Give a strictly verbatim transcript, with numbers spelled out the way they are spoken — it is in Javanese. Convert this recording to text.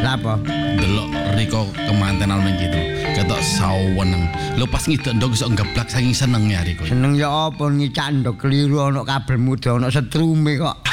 Kenapa? Delok Riko kemantenan ning gitu. Ketok saweneng. Lho pas ngidek ndok iso ngeblak saking senenge Riko. Seneng ya apa ngicak ndok keliru ana kabel muda ana setrume kok.